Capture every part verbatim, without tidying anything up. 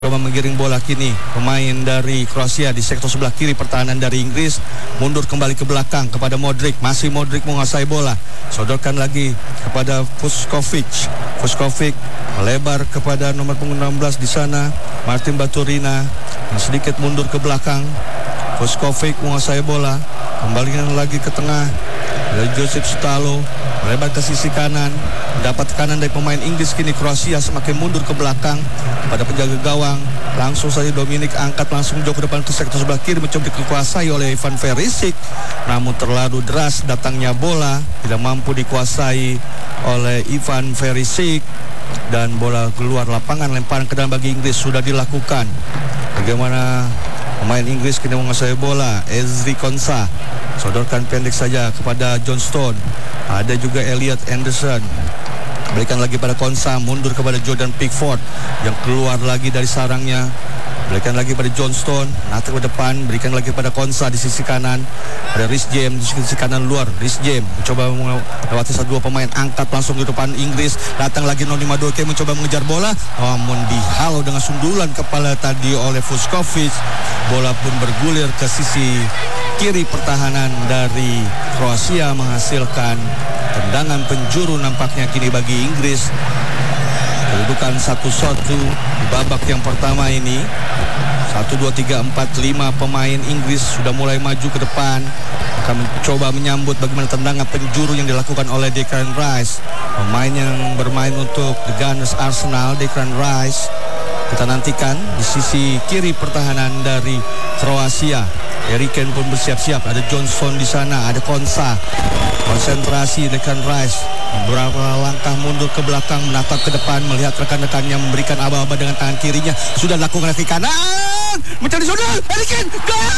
Coba menggiring bola kini pemain dari Kroasia di sektor sebelah kiri pertahanan dari Inggris mundur kembali ke belakang kepada Modric. Masih Modric menguasai bola, sodorkan lagi kepada Vuskovic. Vuskovic melebar kepada nomor punggung enam belas di sana, Martin Baturina yang sedikit mundur ke belakang. Vuskovic menguasai bola, kembalikan lagi ke tengah dari Josip Stalo, melebar ke sisi kanan, mendapat tekanan dari pemain Inggris. Kini Kroasia semakin mundur ke belakang pada penjaga gawang. Langsung saja Dominik angkat langsung jauh ke depan ke sektor sebelah kiri, mencoba dikuasai oleh Ivan Perisic, namun terlalu deras datangnya bola, tidak mampu dikuasai oleh Ivan Perisic dan bola keluar lapangan. Lemparan ke dalam bagi Inggris sudah dilakukan. Bagaimana pemain Inggris kini menguasai bola? Ezri Konsa sodorkan pendek saja kepada John Stone. Ada juga Elliot Anderson, berikan lagi pada Konsa, mundur kepada Jordan Pickford yang keluar lagi dari sarangnya, berikan lagi pada John Stone, nanti ke depan, berikan lagi pada Konsa di sisi kanan, ada Reece James di sisi kanan luar. Reece James mencoba melewati satu dua pemain, angkat langsung di depan Inggris, datang lagi Noni Madueke mencoba mengejar bola, namun dihalau dengan sundulan kepala tadi oleh Vuskovic. Bola pun bergulir ke sisi kiri pertahanan dari Kroasia, menghasilkan tendangan penjuru nampaknya kini bagi Inggris. Kedudukan satu satu di babak yang pertama ini. Satu, dua, tiga, empat, lima pemain Inggris sudah mulai maju ke depan, akan mencoba menyambut bagaimana tendangan penjuru yang dilakukan oleh Declan Rice, pemain yang bermain untuk The Gunners Arsenal. Declan Rice kita nantikan di sisi kiri pertahanan dari Kroasia. Harry Kane pun bersiap-siap, ada Johnson di sana, ada Konsa. Konsentrasi Declan Rice, beberapa langkah mundur ke belakang, menatap ke depan, melihat rekan-rekannya memberikan aba-aba dengan tangan kirinya. Sudah dilakukan kaki kanan, mencari sudut, Harry Kane, gol!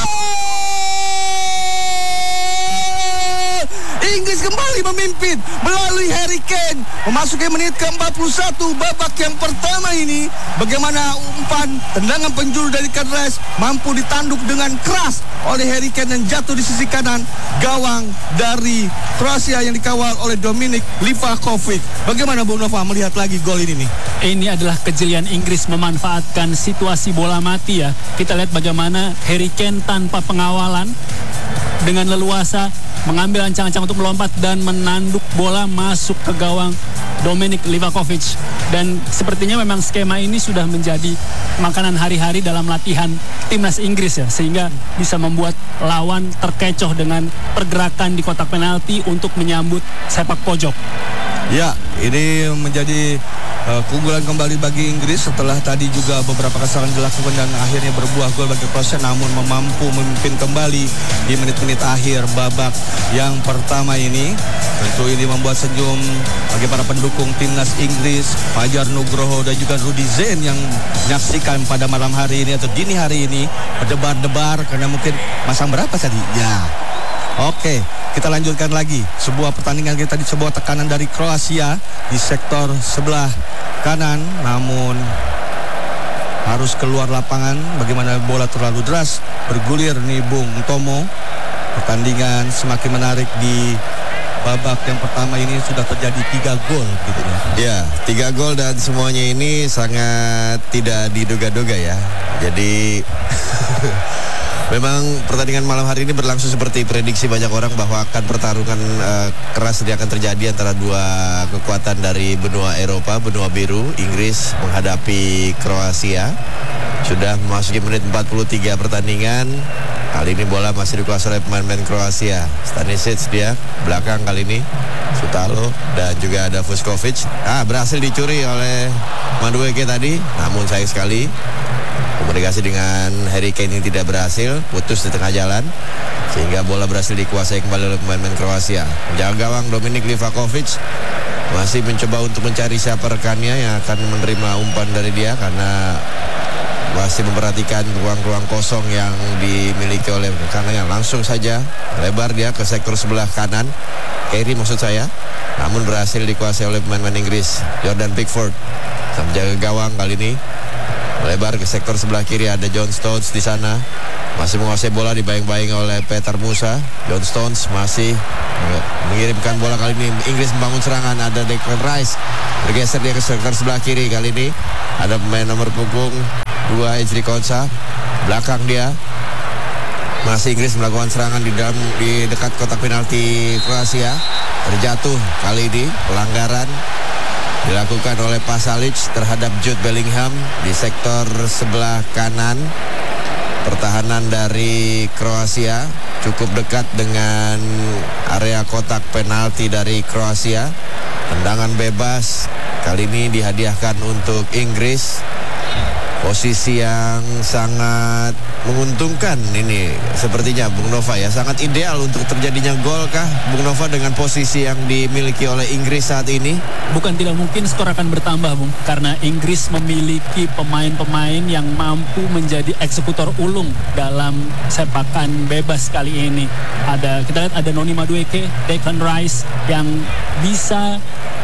Inggris kembali memimpin melalui Harry Kane memasuki menit ke empat puluh satu babak yang pertama ini. Bagaimana umpan tendangan penjuru dari Declan Rice mampu ditanduk dengan keras oleh Harry Kane dan jatuh di sisi kanan gawang dari Kroasia yang dikawal oleh Dominik Livakovic. Bagaimana Bung Nova melihat lagi gol ini nih? Ini adalah kejelian Inggris memanfaatkan situasi bola mati ya. Kita lihat bagaimana Harry Kane tanpa pengawalan dengan leluasa mengambil ancang-ancang untuk melompat dan menanduk bola masuk ke gawang Dominik Livakovic. Dan sepertinya memang skema ini sudah menjadi makanan hari-hari dalam latihan timnas Inggris ya, sehingga bisa membuat lawan terkecoh dengan pergerakan di kotak penalti untuk menyambut sepak pojok. Ya, ini menjadi uh, keunggulan kembali bagi Inggris setelah tadi juga beberapa kesalahan dilakukan dan akhirnya berbuah gol bagi Kroasia, namun mampu memimpin kembali di menit-menit akhir babak yang pertama ini. Tentu ini membuat senyum bagi para pendukung timnas Inggris, Fajar Nugroho dan juga Rudy Zain yang menyaksikan pada malam hari ini atau dini hari ini berdebar-debar karena mungkin masang berapa tadi? Ya. Oke, kita lanjutkan lagi sebuah pertandingan kita di sebuah tekanan dari Kroasia di sektor sebelah kanan, namun harus keluar lapangan. Bagaimana bola terlalu deras bergulir nih Bung Tomo. Pertandingan semakin menarik di babak yang pertama ini, sudah terjadi tiga gol gitu ya. Ya, tiga gol dan semuanya ini sangat tidak diduga-duga ya. Jadi memang pertandingan malam hari ini berlangsung seperti prediksi banyak orang bahwa akan pertarungan uh, keras yang akan terjadi antara dua kekuatan dari benua Eropa, benua biru. Inggris menghadapi Kroasia. Sudah memasuki menit empat puluh tiga pertandingan. Kali ini bola masih dikuasai oleh pemain-pemain Kroasia. Stanisic dia belakang kali ini, Sutalo dan juga ada Vuskovic. Ah, berhasil dicuri oleh Madueke tadi, namun sayang sekali komunikasi dengan Harry Kane ini tidak berhasil, putus di tengah jalan, sehingga bola berhasil dikuasai kembali oleh pemain-pemain Kroasia. Penjaga gawang Dominik Livakovic masih mencoba untuk mencari siapa rekannya yang akan menerima umpan dari dia, karena masih memperhatikan ruang-ruang kosong yang dimiliki oleh rekannya. Langsung saja lebar dia ke sektor sebelah kanan, Kerry maksud saya, namun berhasil dikuasai oleh pemain-pemain Inggris. Jordan Pickford, menjaga gawang kali ini Melebar ke sektor sebelah kiri, ada John Stones di sana. Masih menguasai bola, dibayang-bayang oleh Peter Musa. John Stones masih mengirimkan bola, kali ini Inggris membangun serangan. Ada Declan Rice, bergeser dia ke sektor sebelah kiri. Kali ini ada pemain nomor punggung dua, Ezri Konsa. Belakang dia. Masih Inggris melakukan serangan di dalam di dekat kotak penalti Kroasia. Terjatuh kali ini, pelanggaran dilakukan oleh Pasalic terhadap Jude Bellingham di sektor sebelah kanan. Pertahanan dari Kroasia cukup dekat dengan area kotak penalti dari Kroasia. Tendangan bebas kali ini dihadiahkan untuk Inggris. Posisi yang sangat menguntungkan ini sepertinya Bung Nova ya. Sangat ideal untuk terjadinya gol kah Bung Nova dengan posisi yang dimiliki oleh Inggris saat ini? Bukan tidak mungkin skor akan bertambah, Bung, karena Inggris memiliki pemain-pemain yang mampu menjadi eksekutor ulung dalam sepakan bebas kali ini. Ada, kita lihat ada Noni Madueke, Declan Rice yang bisa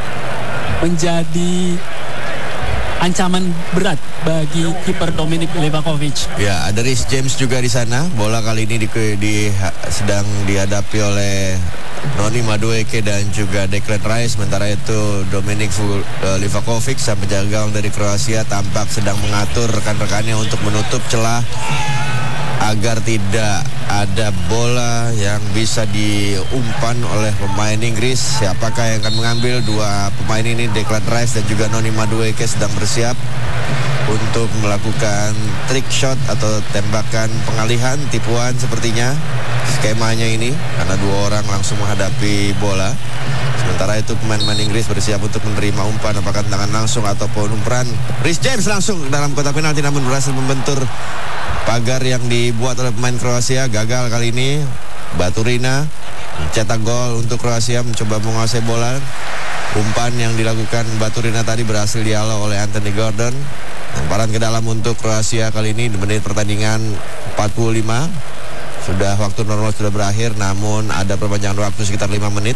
menjadi ancaman berat bagi kiper Dominik Livakovic. Ya, ada Reece James juga di sana. Bola kali ini di, di, sedang dihadapi oleh Noni Madueke dan juga Declan Rice. Sementara itu Dominik Livakovic, sang penjaga gawang dari Kroasia, tampak sedang mengatur rekan-rekannya untuk menutup celah agar tidak ada bola yang bisa diumpan oleh pemain Inggris. Siapakah yang akan mengambil? Dua pemain ini, Declan Rice dan juga Noni Madueke, sedang bersiap untuk melakukan trick shot atau tembakan pengalihan, tipuan sepertinya skemanya ini, karena dua orang langsung menghadapi bola. Sementara itu pemain-pemain Inggris bersiap untuk menerima umpan, apakah tendangan langsung ataupun umpan. Reece James langsung dalam kotak penalti, namun berhasil membentur pagar yang dibuat oleh pemain Kroasia. Gagal kali ini. Baturina mencetak gol untuk Kroasia, mencoba menguasai bola. Umpan yang dilakukan Baturina tadi berhasil dihalau oleh Anthony Gordon. Lemparan ke dalam untuk Kroasia kali ini di menit pertandingan empat puluh lima. Sudah waktu normal sudah berakhir, namun ada perpanjangan waktu sekitar lima menit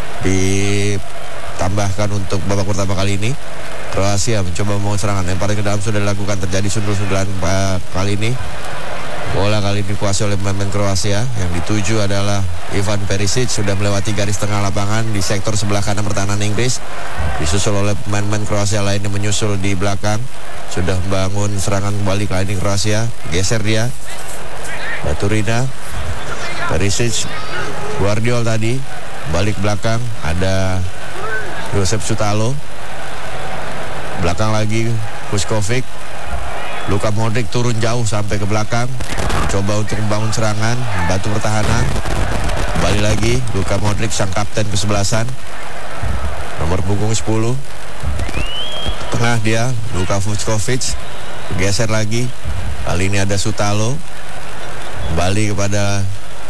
ditambahkan untuk babak pertama kali ini. Kroasia mencoba membangun serangan, lemparan ke dalam sudah dilakukan, terjadi sundul-sundulan kali ini. Bola kali ini dikuasai oleh pemain Kroasia. Yang dituju adalah Ivan Perisic, sudah melewati garis tengah lapangan di sektor sebelah kanan pertahanan Inggris. Disusul oleh pemain-pemain Kroasia lain yang menyusul di belakang. Sudah membangun serangan kembali kali ini Kroasia. Geser dia. Baturina, Perisic, Guardiol tadi balik belakang. Ada Josep Sutalo. Belakang lagi Puskovic. Luka Modric turun jauh sampai ke belakang, coba untuk membangun serangan, membantu pertahanan. Kembali lagi Luka Modric, sang kapten kesebelasan, nomor punggung sepuluh. Tengah dia Luka Puskovic. Geser lagi. Kali ini ada Sutalo. Kembali kepada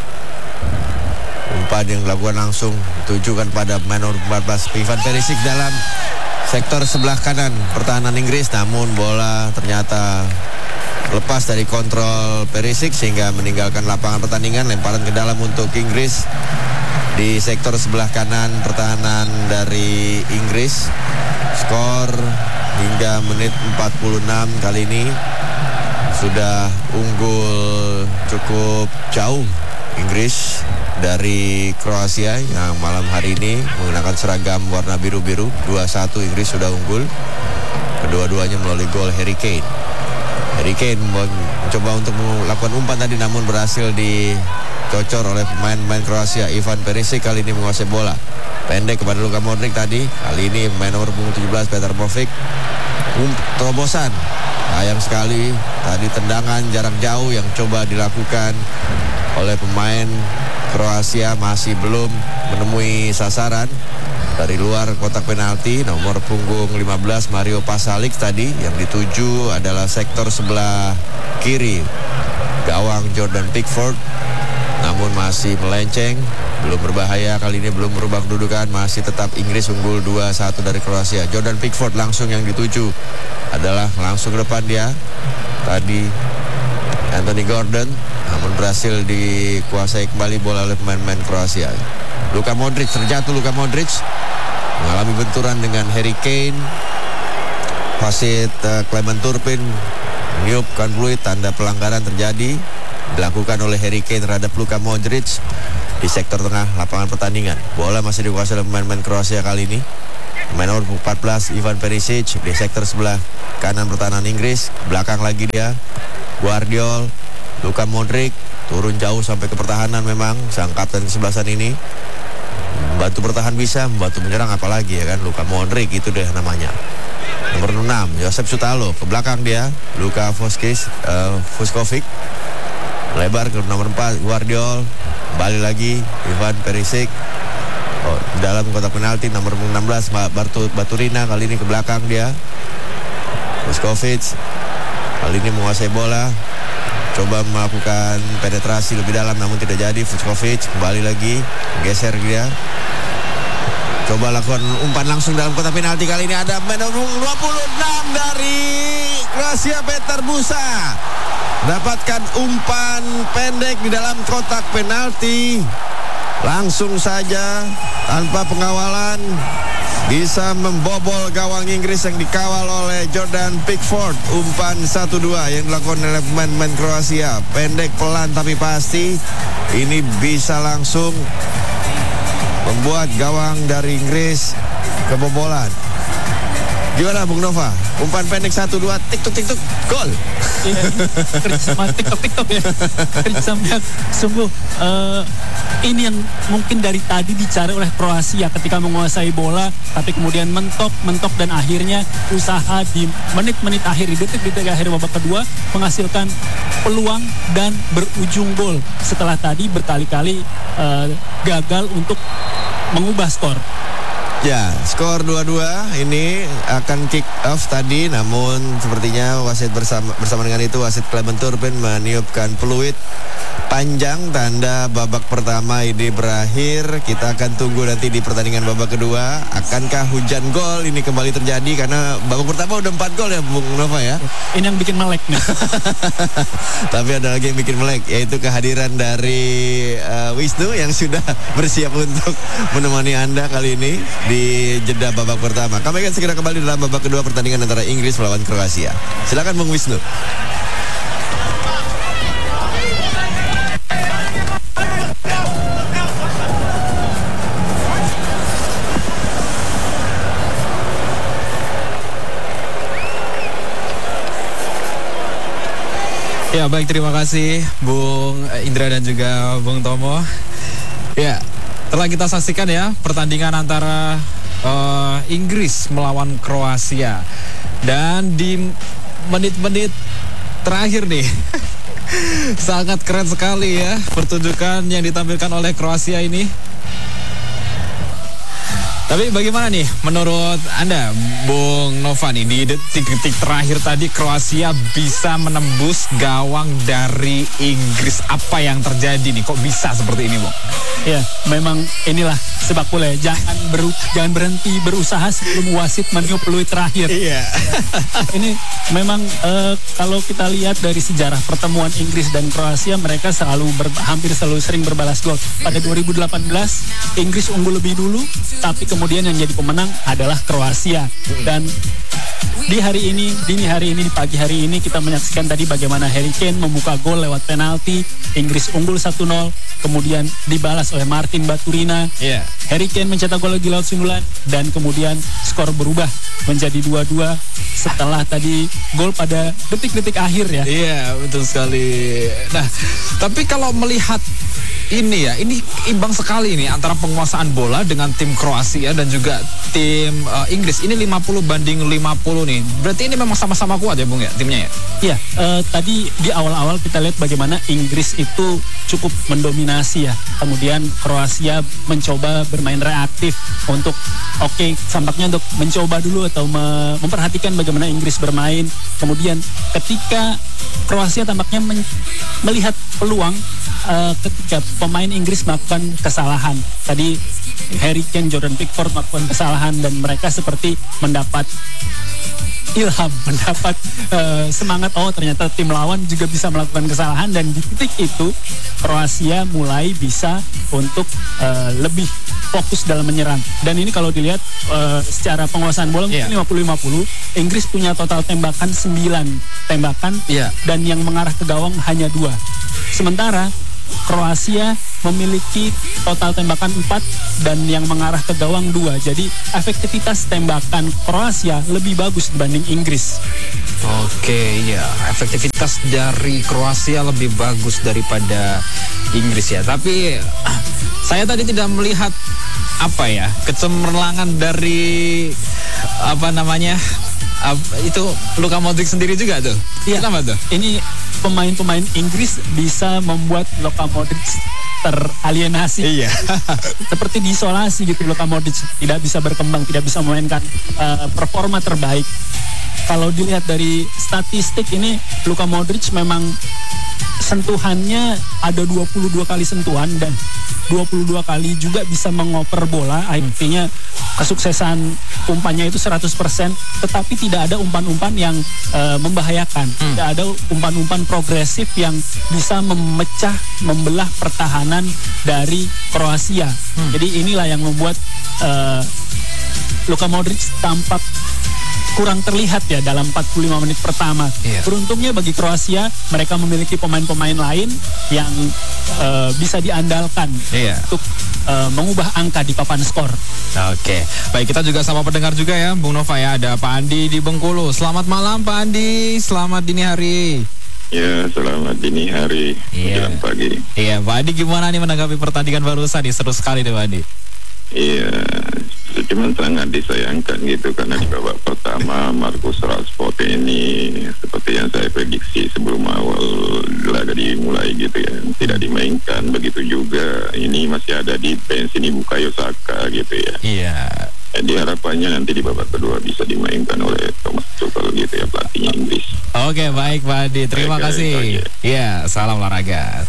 umpan yang dilakukan langsung ditujukan pada nomor empat belas Ivan Perisic dalam sektor sebelah kanan pertahanan Inggris, namun bola ternyata lepas dari kontrol Perisic sehingga meninggalkan lapangan pertandingan. Lemparan ke dalam untuk Inggris di sektor sebelah kanan pertahanan dari Inggris. Skor hingga menit empat puluh enam kali ini sudah unggul cukup jauh Inggris dari Kroasia yang malam hari ini menggunakan seragam warna biru-biru. Dua satu Inggris sudah unggul. Kedua-duanya melalui gol Harry Kane. Harry Kane mencoba untuk melakukan umpan tadi, namun berhasil dicocor oleh pemain-pemain Kroasia. Ivan Perisic kali ini menguasai bola. Pendek kepada Luka Modric tadi. Kali ini pemain nomor punggung tujuh belas Petar Bovic. Um, terobosan. Sayang sekali tadi tendangan jarak jauh yang coba dilakukan oleh pemain Kroasia masih belum menemui sasaran. Dari luar kotak penalti nomor punggung lima belas Mario Pasalic tadi, yang dituju adalah sektor sebelah kiri gawang Jordan Pickford, namun masih melenceng, belum berbahaya. Kali ini belum berubah kedudukan, masih tetap Inggris unggul dua satu dari Kroasia. Jordan Pickford langsung yang dituju adalah langsung ke depan dia tadi Anthony Gordon, namun berhasil dikuasai kembali bola oleh pemain-pemain Kroasia. Luka Modric, terjatuh Luka Modric, mengalami benturan dengan Harry Kane. Wasit uh, Clement Turpin meniupkan peluit, tanda pelanggaran terjadi dilakukan oleh Harry Kane terhadap Luka Modric di sektor tengah lapangan pertandingan. Bola masih dikuasai oleh pemain-pemain Kroasia kali ini. Pemain nomor empat belas Ivan Perisic di sektor sebelah kanan pertahanan Inggris. Belakang lagi dia Guardiol, Luka Modric turun jauh sampai ke pertahanan. Memang sang kapten kesebelasan ini membantu bertahan bisa, membantu menyerang apalagi ya kan. Luka Modric itu deh namanya. Nomor enam Josep Sutalo, ke belakang dia Luka Voskis, uh, Vuskovic. Lebar ke nomor empat Guardiol, kembali lagi Ivan Perisic. Oh, dalam kotak penalti nomor enam belas Bartu, Baturina, kali ini ke belakang dia Vuskovic. Kali ini menguasai bola, coba melakukan penetrasi lebih dalam namun tidak jadi. Vuskovic kembali lagi geser dia, coba lakukan umpan langsung dalam kotak penalti. Kali ini ada nomor dua puluh enam dari Kroasia, Petar Musa, dapatkan umpan pendek di dalam kotak penalti. Langsung saja tanpa pengawalan bisa membobol gawang Inggris yang dikawal oleh Jordan Pickford. Umpan satu dua yang dilakukan oleh pemain-pemain Kroasia. Pendek, pelan tapi pasti. Ini bisa langsung membuat gawang dari Inggris kebobolan. Gimana Bung Nova? Umpan pendek satu dua, tiktok tiktok, gol. Iya, kerja sama tiktok tiktok ya. Kerja sama sungguh. Uh, ini yang mungkin dari tadi dicari oleh Kroasia ketika menguasai bola, tapi kemudian mentok, mentok dan akhirnya usaha di menit-menit akhir, di detik-detik akhir babak kedua menghasilkan peluang dan berujung gol. Setelah tadi berkali-kali uh, gagal untuk mengubah skor. Ya, skor dua dua ini akan kick off tadi, namun sepertinya wasit bersama bersama dengan itu wasit Clement Turpin meniupkan peluit panjang, tanda babak pertama ini berakhir. Kita akan tunggu nanti di pertandingan babak kedua, akankah hujan gol ini kembali terjadi, karena babak pertama udah empat gol ya Bung Nova ya. Ini yang bikin melek nih. Tapi ada lagi yang bikin melek, yaitu kehadiran dari uh, Wisnu yang sudah bersiap untuk menemani Anda kali ini di jeda babak pertama. Kami akan segera kembali dalam babak kedua pertandingan antara Inggris melawan Kroasia. Silakan Bung Wisnu. Ya baik, terima kasih Bung Indra dan juga Bung Tomo. Ya, telah kita saksikan ya pertandingan antara uh, Inggris melawan Kroasia. Dan di menit-menit terakhir nih sangat keren sekali ya pertunjukan yang ditampilkan oleh Kroasia ini. Tapi bagaimana nih menurut Anda Bung Nova nih, di detik-detik terakhir tadi Kroasia bisa menembus gawang dari Inggris. Apa yang terjadi nih, kok bisa seperti ini Bung? Ya, memang inilah sepak bola ya. Jangan beru, jangan berhenti berusaha sebelum wasit meniup peluit terakhir. Iya. Ini memang uh, kalau kita lihat dari sejarah pertemuan Inggris dan Kroasia, mereka selalu ber, hampir selalu sering berbalas gol. Pada dua ribu delapan belas Inggris unggul lebih dulu, tapi kemudian yang jadi pemenang adalah Kroasia. Dan di hari ini, dini hari ini, di pagi hari ini kita menyaksikan tadi bagaimana Harry Kane membuka gol lewat penalti. Inggris unggul satu nol, kemudian dibalas oleh Martin Baturina. Yeah. Harry Kane mencetak gol lagi lewat sundulan, dan kemudian skor berubah menjadi dua dua setelah tadi gol pada detik-detik akhir ya. Iya, yeah, betul sekali. Nah, tapi kalau melihat ini ya, ini imbang sekali nih antara penguasaan bola dengan tim Kroasia dan juga tim uh, Inggris. Ini lima puluh banding lima puluh nih. Berarti ini memang sama-sama kuat ya Bung ya, timnya ya? Iya, uh, tadi di awal-awal kita lihat bagaimana Inggris itu cukup mendominasi ya. Kemudian Kroasia mencoba bermain reaktif untuk oke, okay, tampaknya untuk mencoba dulu atau me memperhatikan bagaimana Inggris bermain. Kemudian ketika Kroasia tampaknya melihat peluang uh, ketika pemain Inggris melakukan kesalahan. Tadi Harry Kane, Jordan Pickford melakukan kesalahan dan mereka seperti mendapat ilham, mendapat uh, semangat, oh ternyata tim lawan juga bisa melakukan kesalahan, dan di titik itu Kroasia mulai bisa untuk uh, lebih fokus dalam menyerang. Dan ini kalau dilihat uh, secara penguasaan bola mungkin lima puluh lima puluh, Inggris punya total tembakan sembilan tembakan yeah. dan yang mengarah ke gawang hanya dua. Sementara Kroasia memiliki total tembakan empat dan yang mengarah ke gawang dua. Jadi efektivitas tembakan Kroasia lebih bagus dibanding Inggris. Oke, ya, efektivitas dari Kroasia lebih bagus daripada Inggris ya. Tapi saya tadi tidak melihat apa ya, kecemerlangan dari apa namanya? Uh, itu Luka Modric sendiri juga tuh. Iya. Kenapa tuh? Ini pemain-pemain Inggris bisa membuat Luka Modric teralienasi. Iya. Seperti diisolasi gitu, Luka Modric tidak bisa berkembang, tidak bisa memainkan uh, performa terbaik. Kalau dilihat dari statistik ini, Luka Modric memang sentuhannya ada dua puluh dua kali sentuhan dan dua puluh dua kali juga bisa mengoper bola. Artinya kesuksesan umpannya itu seratus persen, tetapi tidak ada umpan-umpan yang uh, membahayakan. Hmm. Tidak ada umpan-umpan progresif yang bisa memecah, membelah pertahanan dari Kroasia. Hmm. Jadi inilah yang membuat uh, Luka Modric tampak kurang terlihat ya dalam empat puluh lima menit pertama. Yeah. Beruntungnya bagi Kroasia, mereka memiliki pemain-pemain lain yang uh, bisa diandalkan yeah. untuk uh, mengubah angka di papan skor. Oke, okay. Baik, kita juga sama pendengar juga ya, Bung Nova ya. Ada Pak Andi di Bengkulu. Selamat malam Pak Andi, selamat dini hari. Ya, selamat dini hari, yeah. menjelang pagi. Iya, Pak Andi gimana nih menanggapi pertandingan barusan nih? Seru sekali nih Pak Andi. Iya, cuman sangat disayangkan gitu karena di babak pertama Marcus Rashford ini seperti yang saya prediksi sebelum awal laga dimulai gitu ya, tidak dimainkan. Begitu juga ini masih ada di bench ini Bukayo Saka gitu ya. Iya. Jadi harapannya nanti di babak kedua bisa dimainkan oleh Thomas Tuchel gitu ya, pelatihnya Inggris. Oke, baik Pak Adi, terima baik, kasih. Iya, salam olahraga.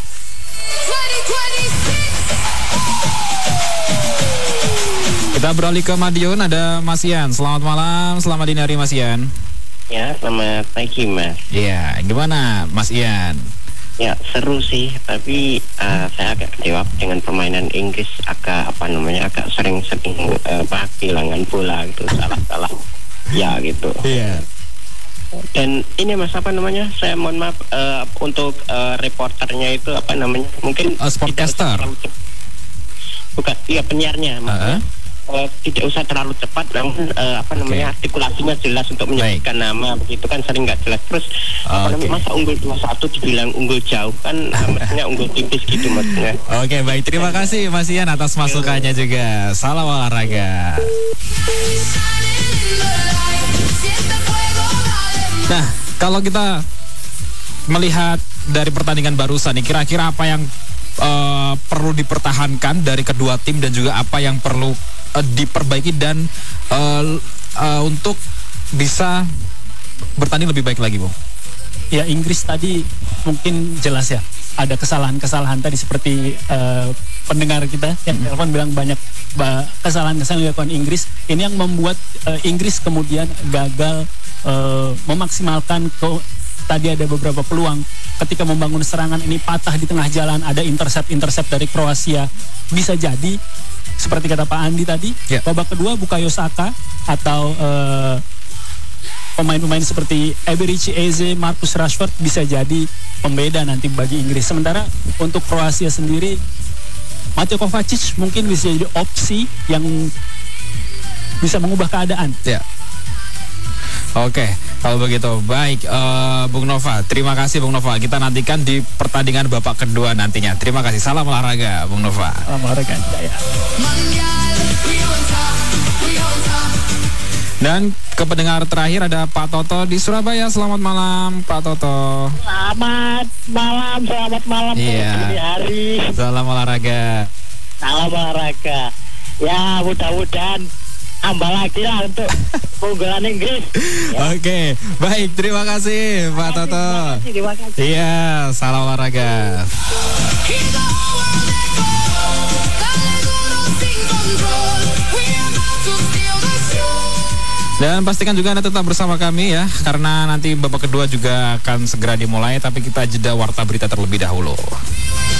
Kita beralih ke Madiun, ada Mas Ian. Selamat malam, selamat dini hari Mas Ian. Ya, selamat pagi Mas. Iya, gimana Mas Ian? Ya, seru sih, tapi uh, saya agak kecewa dengan permainan Inggris. Agak apa namanya, agak sering-sering uh, kehilangan bola gitu, salah-salah. Ya gitu. Iya. Dan ini Mas, apa namanya, saya mohon maaf uh, untuk uh, reporternya itu apa namanya, mungkin uh, sportcaster. Bukan, iya penyiarnya. Maksudnya, uh-huh. Uh, tidak usah terlalu cepat, namun uh, apa namanya okay. artikulasinya jelas untuk menyebutkan Baik. nama, begitu kan sering nggak jelas. Terus oh, apa okay. namanya, masa unggul dua satu dibilang unggul jauh kan, uh, maksudnya unggul tipis gitu maksudnya. Oke, okay, baik, terima kasih Mas Ian atas masukannya juga. Salam olahraga. Nah, kalau kita melihat dari pertandingan barusan nih, kira-kira apa yang uh, perlu dipertahankan dari kedua tim dan juga apa yang perlu uh, diperbaiki dan uh, uh, untuk bisa bertanding lebih baik lagi, Bung? Ya, Inggris tadi mungkin jelas ya, ada kesalahan-kesalahan tadi seperti uh, pendengar kita yang hmm. telepon bilang banyak bah, kesalahan-kesalahan yang dilakukan Inggris. Ini yang membuat uh, Inggris kemudian gagal uh, memaksimalkan ke, tadi ada beberapa peluang ketika membangun serangan ini patah di tengah jalan, ada intercept-intercept dari Kroasia. Bisa jadi seperti kata Pak Andi tadi, yeah. babak kedua Bukayo Saka atau uh, pemain-pemain seperti Eberechi Eze, Marcus Rashford bisa jadi pembeda nanti bagi Inggris. Sementara untuk Kroasia sendiri, Mateo Kovacic mungkin bisa jadi opsi yang bisa mengubah keadaan. Ya. Oke, kalau begitu baik, uh, Bung Nova. Terima kasih Bung Nova. Kita nantikan di pertandingan babak kedua nantinya. Terima kasih. Salam olahraga, Bung Nova. Salam olahraga. Ya. Dan ke pendengar terakhir ada Pak Toto di Surabaya. Selamat malam Pak Toto. Selamat malam, selamat malam. Iya. Hari. Salam olahraga. Salam olahraga. Ya, mudah-mudahan tambah lagi lah untuk keunggulan Inggris. Ya. Oke, baik, terima kasih Pak Toto. Terima kasih, terima kasih. Iya, salam olahraga. Dan pastikan juga Anda tetap bersama kami ya, karena nanti babak kedua juga akan segera dimulai, tapi kita jeda warta berita terlebih dahulu.